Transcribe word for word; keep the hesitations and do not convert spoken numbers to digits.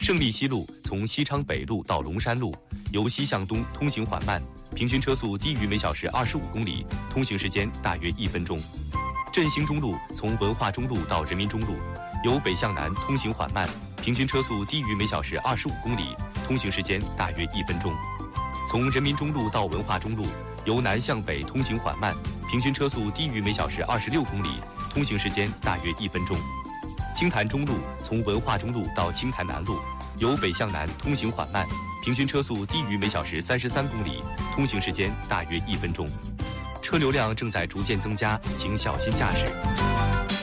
胜利西路从西昌北路到龙山路，由西向东通行缓慢，平均车速低于每小时二十五公里，通行时间大约一分钟。振兴中路从文化中路到人民中路，由北向南通行缓慢，平均车速低于每小时二十五公里，通行时间大约一分钟。从人民中路到文化中路，由南向北通行缓慢，平均车速低于每小时二十六公里，通行时间大约一分钟。青潭中路从文化中路到青潭南路，由北向南通行缓慢，平均车速低于每小时三十三公里，通行时间大约一分钟。车流量正在逐渐增加，请小心驾驶。